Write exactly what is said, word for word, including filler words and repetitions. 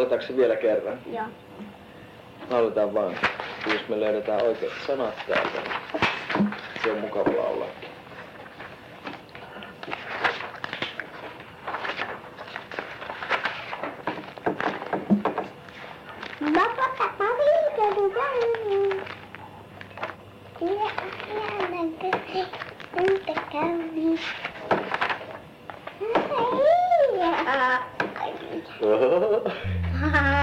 Lauletaanko se vielä kerran? Joo. Lauletaan vaan. Jos me löydetään oikeat sanat täältä, niin se on mukava laulaa. Ah.